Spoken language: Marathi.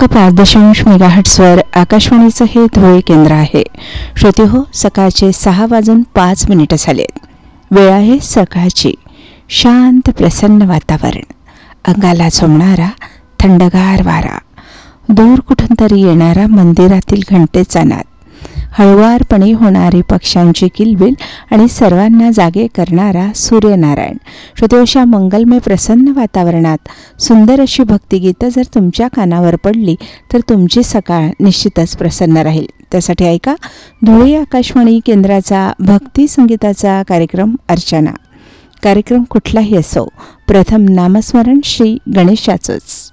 105.5 मेगाहर्ट्झवर आकाशवाणीचं हे धुळे केंद्र आहे. श्रोते हो, सकाळचे 6:05 झालेत. वेळ आहे सकाळची. शांत प्रसन्न वातावरण, अंगाला झोमणारा थंडगार वारा, दूर कुठून तरी येणारा मंदिरातील घंटेचा नाद, हळुवारपणे होणारी पक्ष्यांची किलबिल आणि सर्वांना जागे करणारा सूर्यनारायण. श्रोते, अशा मंगलमय प्रसन्न वातावरणात सुंदर अशी भक्तिगीतं जर तुमच्या कानावर पडली तर तुमची सकाळ निश्चितच प्रसन्न राहील. त्यासाठी ऐका धुळे आकाशवाणी केंद्राचा भक्ती संगीताचा कार्यक्रम अर्चना. कार्यक्रम कुठलाही असो, प्रथम नामस्मरण श्री गणेशाचंच.